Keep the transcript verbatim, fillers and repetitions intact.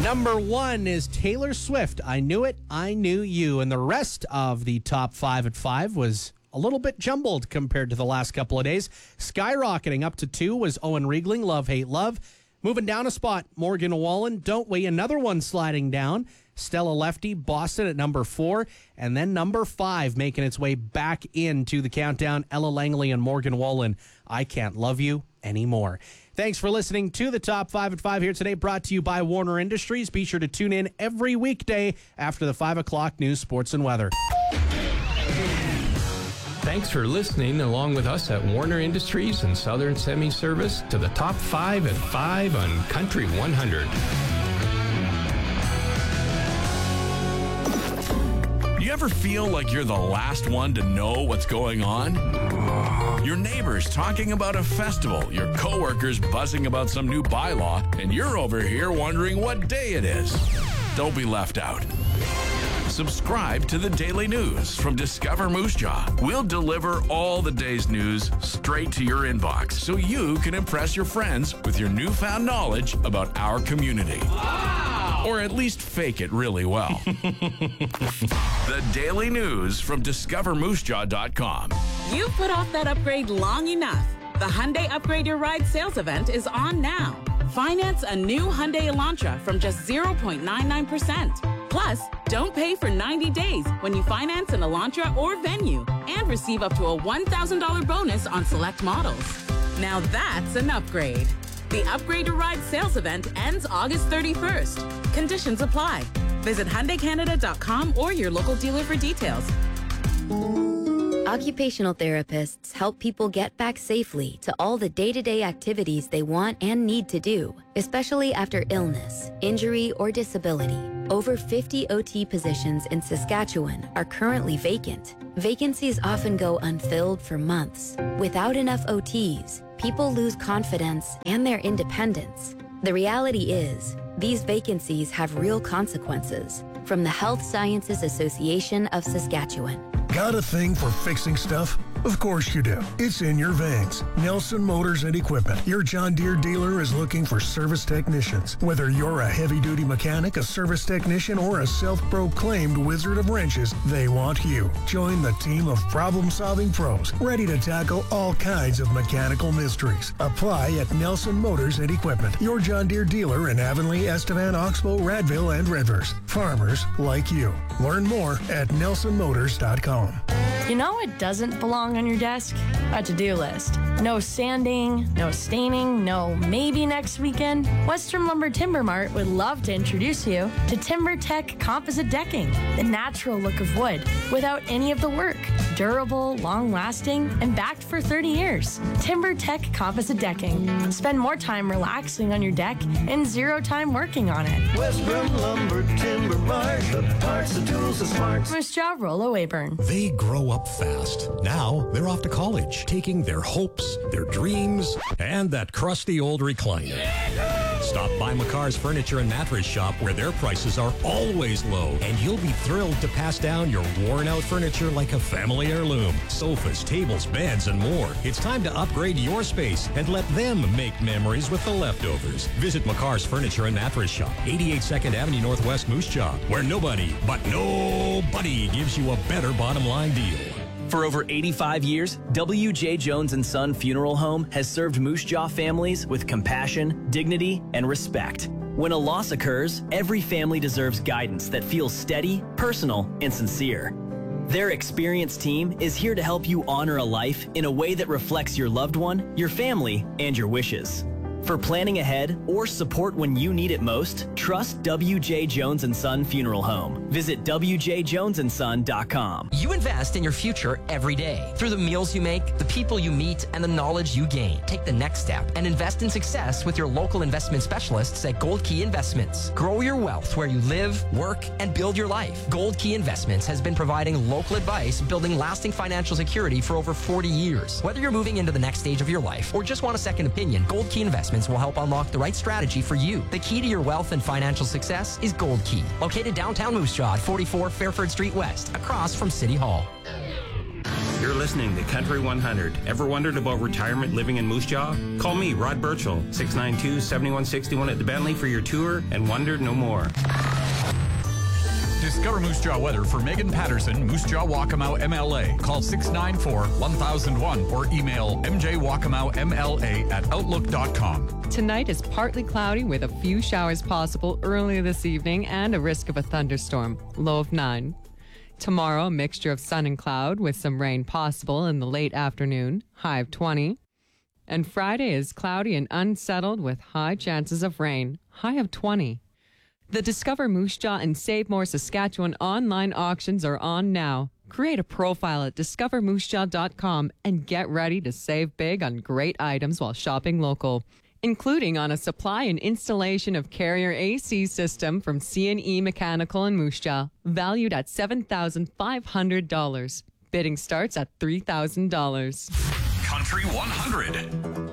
Number one is Taylor Swift. I Knew It, I Knew You. And the rest of the top five at five was a little bit jumbled compared to the last couple of days. Skyrocketing up to two was Owen Riegling, Love, Hate, Love. Moving down a spot, Morgan Wallen, Don't We. Another one sliding down. Stella Lefty, Boston at number four. And then number five, making its way back into the countdown, Ella Langley and Morgan Wallen, I Can't Love You Anymore. Thanks for listening to the Top five at five here today, brought to you by Warner Industries. Be sure to tune in every weekday after the five o'clock news, sports, and weather. Thanks for listening along with us at Warner Industries and Southern Semi Service to the Top five at five on Country one hundred. You ever feel like you're the last one to know what's going on? Your neighbors talking about a festival, your coworkers buzzing about some new bylaw, and you're over here wondering what day it is. Don't be left out. Subscribe to the Daily News from Discover Moose Jaw. We'll deliver all the day's news straight to your inbox so you can impress your friends with your newfound knowledge about our community. Wow! Or at least fake it really well. The Daily News from discover moose jaw dot com. You've put off that upgrade long enough. The Hyundai Upgrade Your Ride sales event is on now. Finance a new Hyundai Elantra from just zero point nine nine percent. Plus, don't pay for ninety days when you finance an Elantra or Venue and receive up to a one thousand dollars bonus on select models. Now that's an upgrade. The Upgrade Your Ride sales event ends August thirty-first. Conditions apply. Visit Hyundai Canada dot com or your local dealer for details. Occupational therapists help people get back safely to all the day-to-day activities they want and need to do, especially after illness, injury, or disability. Over fifty O T positions in Saskatchewan are currently vacant. Vacancies often go unfilled for months. Without enough O Ts, people lose confidence and their independence. The reality is, these vacancies have real consequences. From the Health Sciences Association of Saskatchewan. Got a thing for fixing stuff? Of course you do. It's in your veins. Nelson Motors and Equipment. Your John Deere dealer is looking for service technicians. Whether you're a heavy-duty mechanic, a service technician, or a self-proclaimed wizard of wrenches, they want you. Join the team of problem-solving pros, ready to tackle all kinds of mechanical mysteries. Apply at Nelson Motors and Equipment. Your John Deere dealer in Avonlea, Estevan, Oxbow, Radville, and Redvers. Farmers like you. Learn more at nelson motors dot com. You know what doesn't belong on your desk? A to-do list. No sanding, no staining, no maybe next weekend. Western Lumber Timber Mart would love to introduce you to TimberTech Composite Decking, the natural look of wood without any of the work. Durable, long-lasting, and backed for thirty years. TimberTech Composite Decking. Spend more time relaxing on your deck and zero time working on it. Western Lumber Timber Mart, the parts, the tools, the smarts. Moose Jaw, Rollo Weyburn. They grow up fast. Now they're off to college, taking their hopes, their dreams, and that crusty old recliner. Stop by McCarr's Furniture and Mattress Shop, where their prices are always low, and you'll be thrilled to pass down your worn-out furniture like a family heirloom. Sofas, tables, beds, and more. It's time to upgrade your space and let them make memories with the leftovers. Visit McCarr's Furniture and Mattress Shop, eighty-eight second Avenue Northwest, Moose Jaw, where nobody, but nobody, gives you a better bottom line deal. For over eighty-five years, W J. Jones and Son Funeral Home has served Moose Jaw families with compassion, dignity, and respect. When a loss occurs, every family deserves guidance that feels steady, personal, and sincere. Their experienced team is here to help you honor a life in a way that reflects your loved one, your family, and your wishes. For planning ahead or support when you need it most, trust W J. Jones and Son Funeral Home. Visit w j jones and son dot com. You invest in your future every day through the meals you make, the people you meet, and the knowledge you gain. Take the next step and invest in success with your local investment specialists at Gold Key Investments. Grow your wealth where you live, work, and build your life. Gold Key Investments has been providing local advice, building lasting financial security for over forty years. Whether you're moving into the next stage of your life or just want a second opinion, Gold Key Investments will help unlock the right strategy for you. The key to your wealth and financial success is Gold Key, located downtown Moose Jaw at forty-four Fairford Street West, across from City Hall. You're listening to Country one hundred. Ever wondered about retirement living in Moose Jaw? Call me, Rod Birchall, six nine two, seven one six one at the Bentley for your tour and wonder no more. Discover Moose Jaw weather for Megan Patterson, Moose Jaw Waccamaw M L A. Call six nine four, one thousand one or email m j waccamaw m l a at outlook dot com. Tonight is partly cloudy with a few showers possible early this evening and a risk of a thunderstorm, low of nine. Tomorrow, a mixture of sun and cloud with some rain possible in the late afternoon, high of twenty. And Friday is cloudy and unsettled with high chances of rain, high of twenty. The Discover Moose Jaw and Save More Saskatchewan online auctions are on now. Create a profile at discover moose jaw dot com and get ready to save big on great items while shopping local, including on a supply and installation of Carrier A C system from C and E Mechanical in Moose Jaw, valued at seven thousand five hundred dollars. Bidding starts at three thousand dollars. Country one hundred.